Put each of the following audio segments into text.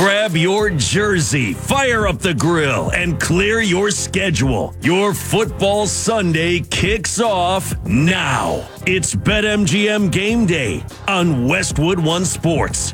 Grab your jersey, fire up the grill, and clear your schedule. Your football Sunday kicks off now. It's BetMGM Game Day on Westwood One Sports.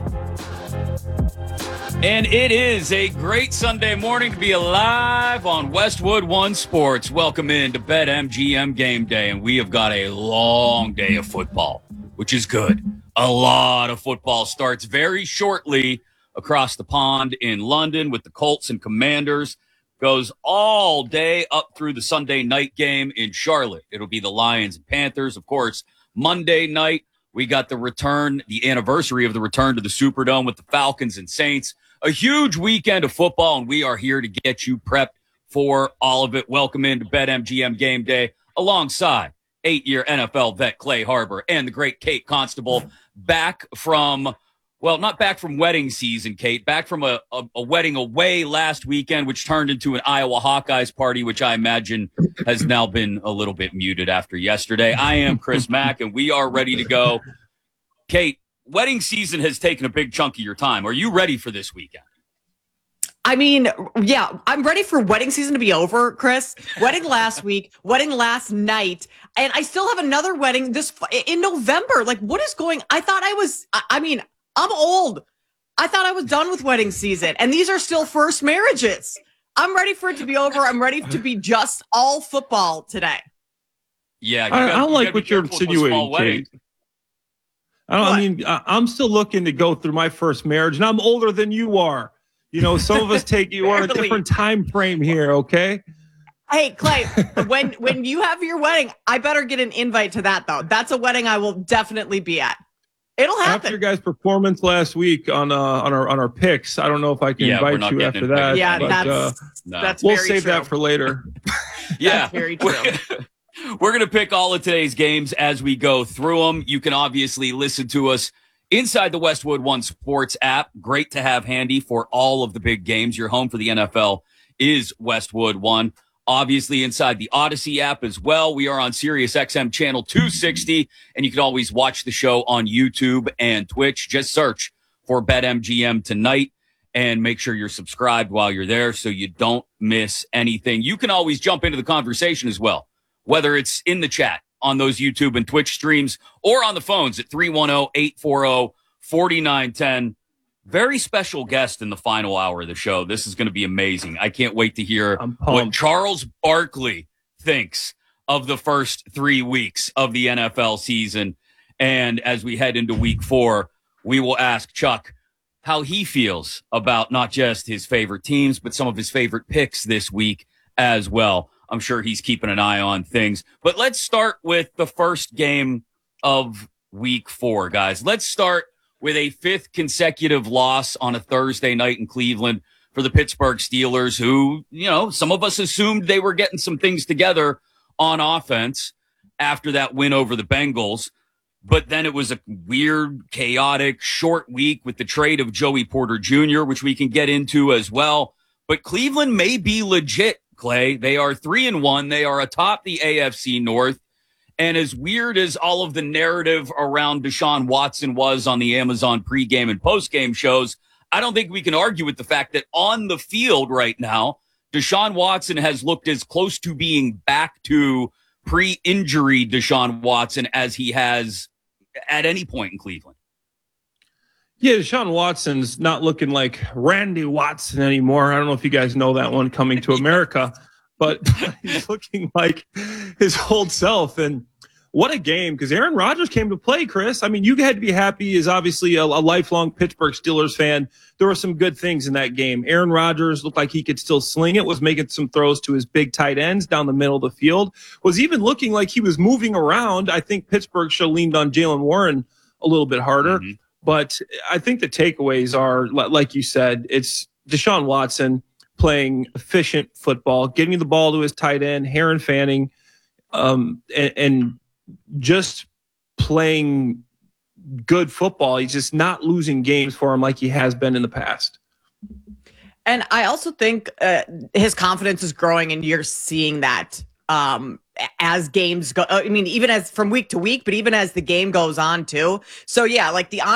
And it is a great Sunday morning to be alive on Westwood One Sports. Welcome in to BetMGM Game Day, and we have got a long day of football, which is good. A lot of football starts very shortly across the pond in London with the Colts and Commanders. Goes all day up through the Sunday night game in Charlotte. It'll be the Lions and Panthers. Of course, Monday night, we got the anniversary of the return to the Superdome with the Falcons and Saints. A huge weekend of football, and we are here to get you prepped for all of it. Welcome into BetMGM Game Day alongside 8-year NFL vet Clay Harbor and the great Kate Constable, back from, well, not back from wedding season, Kate, back from a wedding away last weekend, which turned into an Iowa Hawkeyes party, which I imagine has now been a little bit muted after yesterday. I am Chris Mack, and we are ready to go. Kate, wedding season has taken a big chunk of your time. Are you ready for this weekend? I mean, yeah, I'm ready for wedding season to be over, Chris. Wedding last week, wedding last night, and I still have another wedding in November. Like, what is going? I'm old. I thought I was done with wedding season, and these are still first marriages. I'm ready for it to be over. I'm ready to be just all football today. Yeah, I don't like what you're insinuating, Kate. I'm still looking to go through my first marriage, and I'm older than you are. You know, some of us you are a different time frame here, okay? Hey, Clay, when you have your wedding, I better get an invite to that, though. That's a wedding I will definitely be at. It'll happen. After your guys' performance last week on our picks, I don't know if I can invite you after that. Yeah, but, that's we'll very save true. that for later. Yeah, that's very true. We're going to pick all of today's games as we go through them. You can obviously listen to us inside the Westwood One Sports app. Great to have handy for all of the big games. Your home for the NFL is Westwood One. Obviously, inside the Odyssey app as well. We are on Sirius XM channel 260, and you can always watch the show on YouTube and Twitch. Just search for BetMGM tonight and make sure you're subscribed while you're there so you don't miss anything. You can always jump into the conversation as well, whether it's in the chat on those YouTube and Twitch streams or on the phones at 310-840-4910. Very special guest in the final hour of the show. This is going to be amazing. I can't wait to hear what Charles Barkley thinks of the first 3 weeks of the NFL season. And as we head into week 4, we will ask Chuck how he feels about not just his favorite teams, but some of his favorite picks this week as well. I'm sure he's keeping an eye on things. But let's start with the first game of week 4, guys. Let's start with a 5th consecutive loss on a Thursday night in Cleveland for the Pittsburgh Steelers, who, you know, some of us assumed they were getting some things together on offense after that win over the Bengals. But then it was a weird, chaotic, short week with the trade of Joey Porter Jr., which we can get into as well. But Cleveland may be legit, Clay. They are 3-1. They are atop the AFC North. And as weird as all of the narrative around Deshaun Watson was on the Amazon pregame and postgame shows, I don't think we can argue with the fact that on the field right now, Deshaun Watson has looked as close to being back to pre-injury Deshaun Watson as he has at any point in Cleveland. Yeah, Deshaun Watson's not looking like Randy Watson anymore. I don't know if you guys know that one coming to America. But he's looking like his old self. And what a game, because Aaron Rodgers came to play, Chris. I mean, you had to be happy as obviously a lifelong Pittsburgh Steelers fan. There were some good things in that game. Aaron Rodgers looked like he could still sling it, was making some throws to his big tight ends down the middle of the field, was even looking like he was moving around. I think Pittsburgh should have leaned on Jaylen Warren a little bit harder. Mm-hmm. But I think the takeaways are, like you said, it's Deshaun Watson playing efficient football, getting the ball to his tight end, Heron Fanning, and just playing good football. He's just not losing games for him like he has been in the past. And I also think his confidence is growing, and you're seeing that as games go. I mean, even as from week to week, but even as the game goes on too. So yeah, like the